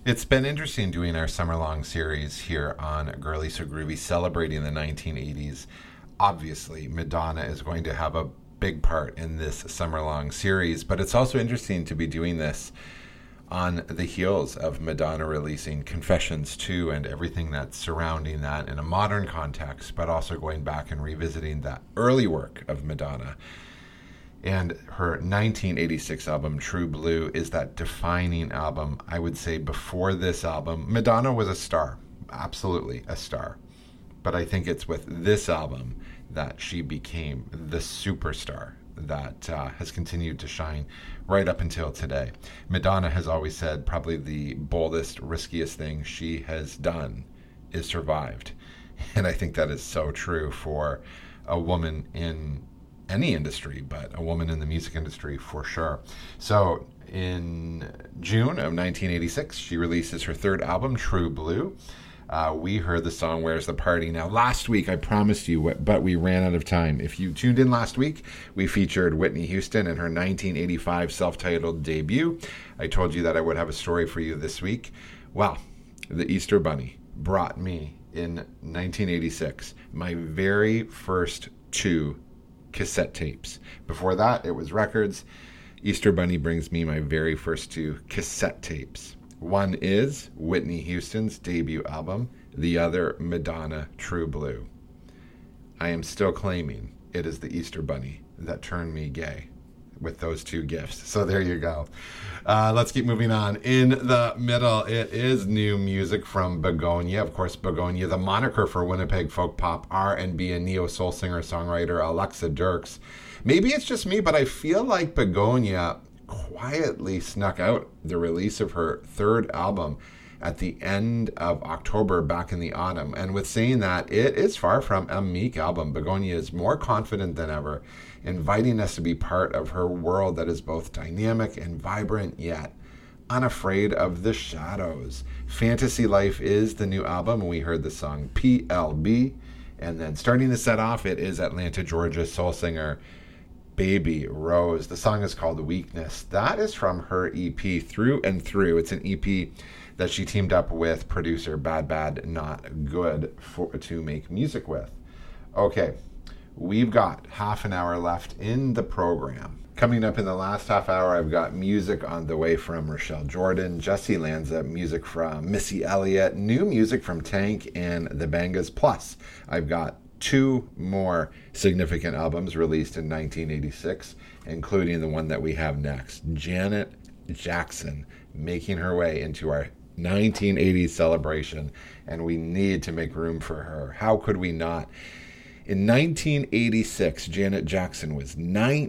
It's been interesting doing our summer-long series here on Girly So Groovy, celebrating the 1980s. Obviously, Madonna is going to have a big part in this summer-long series, but it's also interesting to be doing this on the heels of Madonna releasing Confessions 2 and everything that's surrounding that in a modern context, but also going back and revisiting that early work of Madonna. And her 1986 album, True Blue, is that defining album. I would say before this album, Madonna was a star, absolutely a star. But I think it's with this album that she became the superstar that has continued to shine right up until today. Madonna has always said probably the boldest, riskiest thing she has done is survived. And I think that is so true for a woman in any industry, but a woman in the music industry for sure. So in June of 1986, she releases her third album, True Blue. We heard the song Where's the Party. Now, last week, I promised you, but we ran out of time. If you tuned in last week, we featured Whitney Houston and her 1985 self-titled debut. I told you that I would have a story for you this week. Well, the Easter Bunny brought me in 1986 my very first two cassette tapes. Before that, it was records. Easter Bunny brings me my very first two cassette tapes. One is Whitney Houston's debut album, the other Madonna, True Blue. I am still claiming it is the Easter Bunny that turned me gay with those two gifts. So there you go. Let's keep moving on. In the middle, it is new music from Begonia. Of course, Begonia, the moniker for Winnipeg folk pop, R&B, and neo-soul singer-songwriter Alexa Dirks. Maybe it's just me, but I feel like Begonia quietly snuck out the release of her third album at the end of October back in the autumn. And with saying that, it is far from a meek album. Begonia is more confident than ever, inviting us to be part of her world that is both dynamic and vibrant, yet unafraid of the shadows. Fantasy Life is the new album, and we heard the song PLB. And then starting the set off, it is Atlanta, Georgia soul singer Baby Rose. The song is called Weakness. That is from her EP, Through and Through. It's an EP that she teamed up with producer Bad Bad Not Good to make music with. Okay, we've got half an hour left in the program. Coming up in the last half hour, I've got music on the way from Rochelle Jordan, Jesse Lanza, music from Missy Elliott, new music from Tank and the Bangas. Plus, I've got two more significant albums released in 1986, including the one that we have next, Janet Jackson, making her way into our 1980s celebration, and we need to make room for her. How could we not? In 1986, Janet Jackson was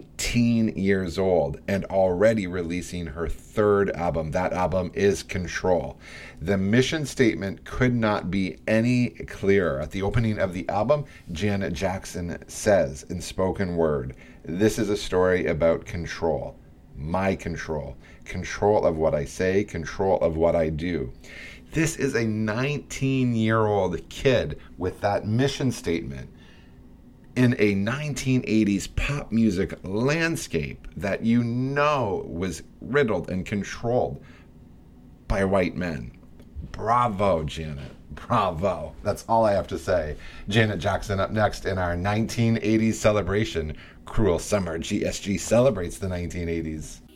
19 years old and already releasing her third album. That album is Control. The mission statement could not be any clearer. At the opening of the album, Janet Jackson says in spoken word, "This is a story about control. My control. Control of what I say, control of what I do." This is a 19-year-old kid with that mission statement in a 1980s pop music landscape that you know was riddled and controlled by white men. Bravo, Janet. Bravo. That's all I have to say. Janet Jackson up next in our 1980s celebration. Cruel Summer GSG celebrates the 1980s.